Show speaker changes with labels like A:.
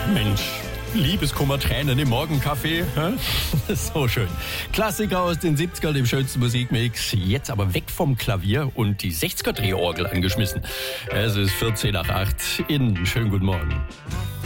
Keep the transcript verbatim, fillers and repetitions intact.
A: Mensch, Liebeskummer, Tränen im Morgenkaffee. Hä? So schön. Klassiker aus den siebzigern, dem schönsten Musikmix. Jetzt aber weg vom Klavier und die sechziger-Drehorgel angeschmissen. Es ist vierzehn nach acht. Ihnen schönen guten Morgen.